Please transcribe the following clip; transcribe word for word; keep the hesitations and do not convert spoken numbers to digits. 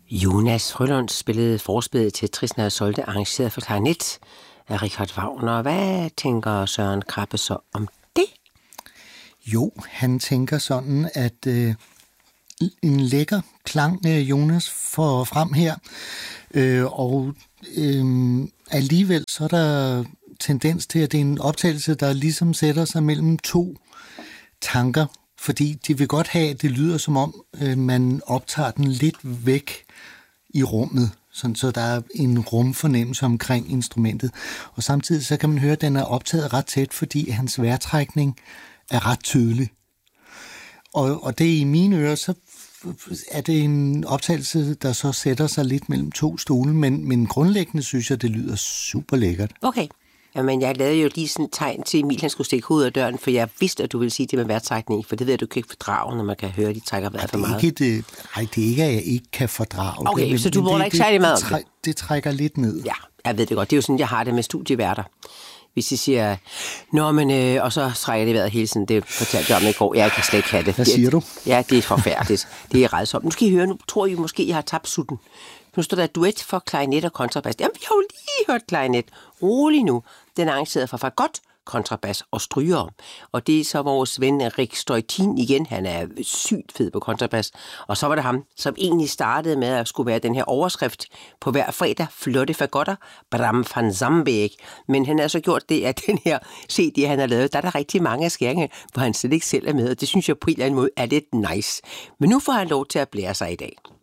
Jonas Frølund spillede forspillet til Tristan og Isolde, arrangeret for klarinet af Richard Wagner. Hvad tænker Søren Krabbe så om det? Jo, han tænker sådan, at øh, en lækker klang øh, Jonas får frem her, øh, og øh, alligevel så er der tendens til, at det er en optagelse, der ligesom sætter sig mellem to tanker, fordi de vil godt have, at det lyder som om, øh, man optager den lidt væk i rummet, sådan så der er en rumfornemmelse omkring instrumentet. Og samtidig så kan man høre, at den er optaget ret tæt, fordi hans vejrtrækning er ret tydelig. Og, og det i mine ører, så er det en optagelse, der så sætter sig lidt mellem to stole, men, men grundlæggende synes jeg, det lyder super lækkert. Okay. Jamen, jeg lavede jo lige sådan et tegn til Emil, han skulle stikke hovedet af døren, for jeg vidste, at du ville sige det med vejrtrækning, for det ved jeg, du kan ikke fordrage, når man kan høre, at de trækker vejret for meget. Ikke det, nej, det er ikke, at jeg ikke kan fordrage okay, det. Okay, så du bruger ikke særlig meget det, det, det, det trækker lidt ned. Ja, jeg ved det godt. Det er jo sådan, jeg har det med studieværter. Hvis de siger, nå, men, øh, og så trækker det vejret hele tiden, det fortalte jeg om i går, jeg kan slet ikke have det. Hvad siger du? Ja, det er forfærdeligt. Det er rædsomt. Nu skal I høre, nu tror I måske, jeg har tabt sutten. Nu står der duet for klarinet og kontrabas. Jamen, vi har jo lige hørt klarinet. Rolig nu. Den er arrangeret for fagot, kontrabas og stryger. Og det er så vores ven Rik Støjtin igen. Han er sygt fed på kontrabas. Og så var det ham, som egentlig startede med at skulle være den her overskrift på hver fredag. Flotte fagotter, Bram van Zambæk. Men han har så gjort det, at den her C D, han har lavet, der er der rigtig mange skæringer, hvor han slet ikke selv er med. Og det synes jeg på en eller anden måde er lidt nice. Men nu får han lov til at blære sig i dag.